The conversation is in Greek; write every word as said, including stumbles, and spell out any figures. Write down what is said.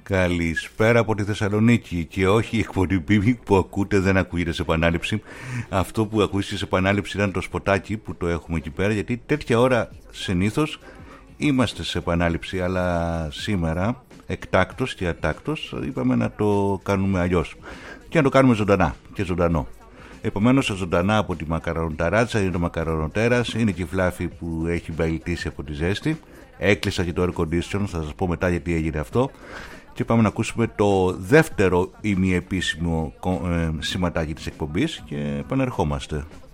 Καλησπέρα από τη Θεσσαλονίκη. Και όχι η εκπομπή που ακούτε δεν ακούγεται σε επανάληψη. Αυτό που ακούγεται σε επανάληψη ήταν το σποτάκι που το έχουμε εκεί πέρα, γιατί τέτοια ώρα συνήθως είμαστε σε επανάληψη, αλλά σήμερα εκτάκτος και ατάκτος είπαμε να το κάνουμε αλλιώς και να το κάνουμε ζωντανά και ζωντανό. Επομένως, ζωντανά από τη μακαρονοταράτσα είναι το μακαρονοτέρας, είναι και η Φλάφη που έχει μπαϊλτήσει από τη ζέστη. Έκλεισα και το air condition, θα σας πω μετά γιατί έγινε αυτό. Και πάμε να ακούσουμε το δεύτερο ημιεπίσημο ε, σηματάκι της εκπομπής και επανερχόμαστε.